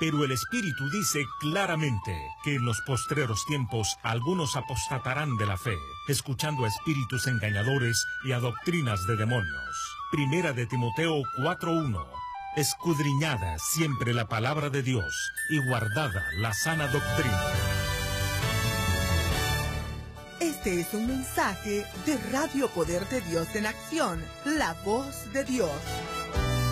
Pero el Espíritu dice claramente que en los postreros tiempos algunos apostatarán de la fe, escuchando a espíritus engañadores y a doctrinas de demonios. Primera de Timoteo 4:1. Escudriñada siempre la palabra de Dios y guardada la sana doctrina. Este es un mensaje de Radio Poder de Dios en Acción, la voz de Dios.